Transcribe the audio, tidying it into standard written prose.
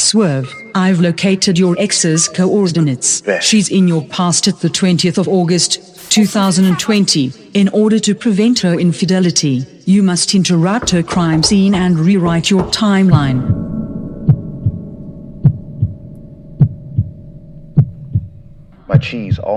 Swerve, I've located your ex's coordinates. She's in your past at the 20th of August, 2020. In order to prevent her infidelity, you must interrupt her crime scene and rewrite your timeline. My cheese all